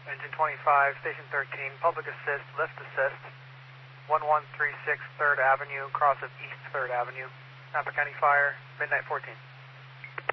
Engine 25, Station 13, Public Assist, Lift Assist, 1136 3rd Avenue, cross of East 3rd Avenue, Napa County Fire, midnight 14.